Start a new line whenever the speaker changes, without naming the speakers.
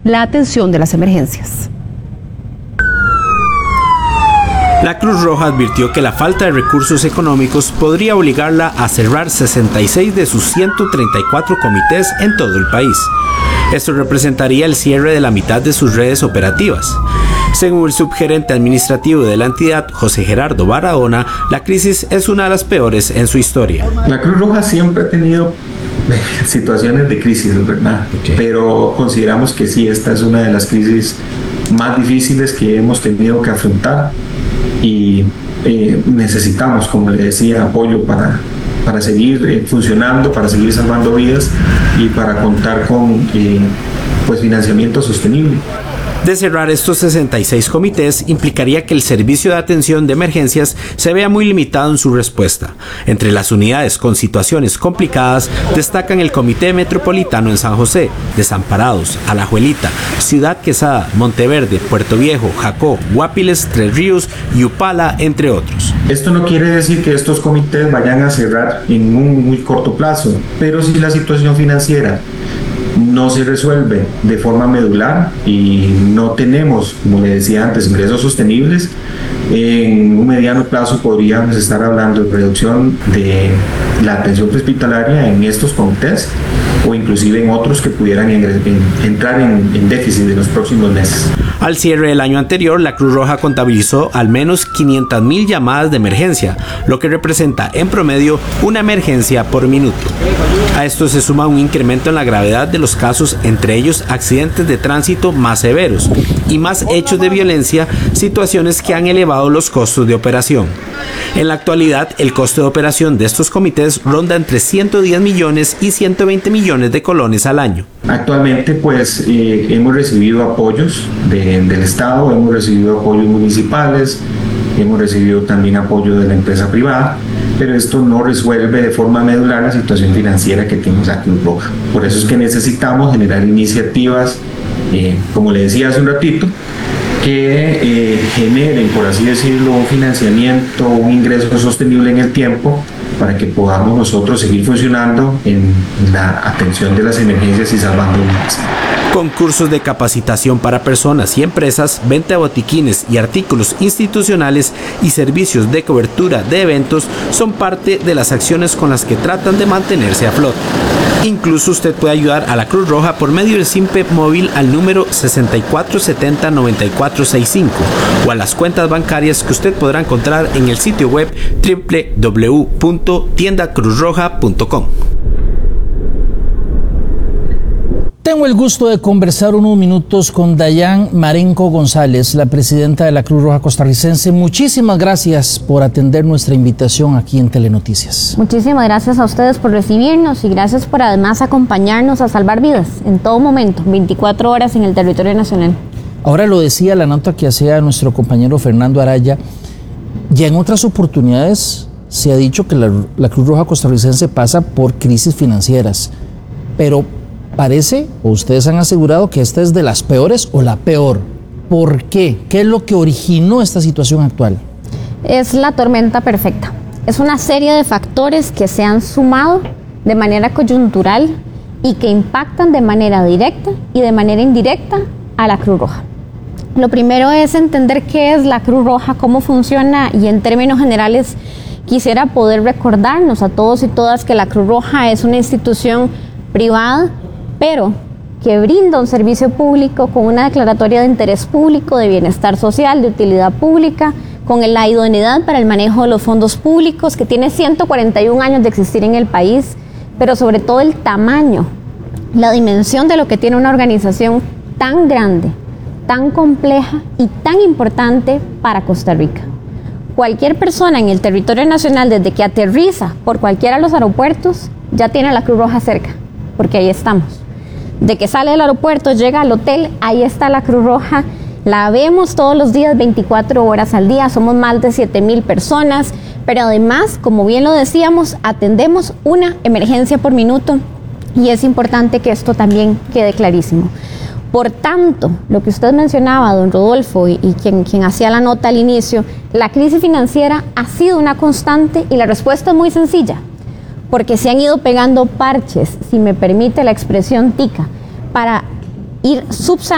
la atención de las emergencias.
La Cruz Roja advirtió que la falta de recursos económicos podría obligarla a cerrar 66 de sus 134 comités en todo el país. Esto representaría el cierre de la mitad de sus redes operativas. Según el subgerente administrativo de la entidad, José Gerardo Barahona, la crisis es una de las peores en su historia.
La Cruz Roja siempre ha tenido situaciones de crisis, ¿verdad? Pero consideramos que sí, esta es una de las crisis más difíciles que hemos tenido que afrontar y necesitamos, como le decía, apoyo para seguir funcionando, para seguir salvando vidas y para contar con financiamiento sostenible.
De cerrar estos 66 comités implicaría que el servicio de atención de emergencias se vea muy limitado en su respuesta. Entre las unidades con situaciones complicadas destacan el Comité Metropolitano en San José, Desamparados, Alajuelita, Ciudad Quesada, Monteverde, Puerto Viejo, Jacó, Guapiles, Tres Ríos y Upala, entre otros.
Esto no quiere decir que estos comités vayan a cerrar en un muy corto plazo, pero si la situación financiera no se resuelve de forma medular y no tenemos, como le decía antes, ingresos sostenibles, en un mediano plazo podríamos estar hablando de reducción de la atención prehospitalaria en estos comités o inclusive en otros que pudieran entrar en déficit en los próximos meses.
Al cierre del año anterior, la Cruz Roja contabilizó al menos 500,000 llamadas de emergencia, lo que representa en promedio una emergencia por minuto. A esto se suma un incremento en la gravedad de los casos, entre ellos accidentes de tránsito más severos y más hechos de violencia, situaciones que han elevado los costos de operación. En la actualidad, el costo de operación de estos comités ronda entre 110 millones y 120 millones de colones al año.
Actualmente hemos recibido apoyos del Estado, hemos recibido apoyos municipales, hemos recibido también apoyo de la empresa privada, pero esto no resuelve de forma medular la situación financiera que tenemos aquí en Roja. Por eso es que necesitamos generar iniciativas, como le decía hace un ratito, que generen, por así decirlo, un financiamiento, un ingreso sostenible en el tiempo para que podamos nosotros seguir funcionando en la atención de las emergencias y salvando vidas.
Con cursos de capacitación para personas y empresas, venta de botiquines y artículos institucionales y servicios de cobertura de eventos son parte de las acciones con las que tratan de mantenerse a flote. Incluso usted puede ayudar a la Cruz Roja por medio del SIMPE móvil al número 6470-9465 o a las cuentas bancarias que usted podrá encontrar en el sitio web www.tiendacruzroja.com.
Tengo el gusto de conversar unos minutos con Dayan Marenco González, la presidenta de la Cruz Roja Costarricense. Muchísimas gracias por atender nuestra invitación aquí en Telenoticias.
Muchísimas gracias a ustedes por recibirnos y gracias por además acompañarnos a salvar vidas en todo momento, 24 horas en el territorio nacional.
Ahora lo decía la nota que hacía nuestro compañero Fernando Araya, ya en otras oportunidades se ha dicho que la Cruz Roja Costarricense pasa por crisis financieras, pero parece, o ustedes han asegurado, que esta es de las peores o la peor. ¿Por qué? ¿Qué es lo que originó esta situación actual?
Es la tormenta perfecta. Es una serie de factores que se han sumado de manera coyuntural y que impactan de manera directa y de manera indirecta a la Cruz Roja. Lo primero es entender qué es la Cruz Roja, cómo funciona y en términos generales quisiera poder recordarnos a todos y todas que la Cruz Roja es una institución privada, pero que brinda un servicio público con una declaratoria de interés público, de bienestar social, de utilidad pública, con la idoneidad para el manejo de los fondos públicos, que tiene 141 años de existir en el país, pero sobre todo el tamaño, la dimensión de lo que tiene una organización tan grande, tan compleja y tan importante para Costa Rica. Cualquier persona en el territorio nacional, desde que aterriza por cualquiera de los aeropuertos, ya tiene a la Cruz Roja cerca, porque ahí estamos. De que sale del aeropuerto, llega al hotel, ahí está la Cruz Roja, la vemos todos los días, 24 horas al día, somos más de 7,000 personas, pero además, como bien lo decíamos, atendemos una emergencia por minuto y es importante que esto también quede clarísimo. Por tanto, lo que usted mencionaba, don Rodolfo, y quien hacía la nota al inicio, la crisis financiera ha sido una constante y la respuesta es muy sencilla. Porque se han ido pegando parches, si me permite la expresión tica, para ir subsanando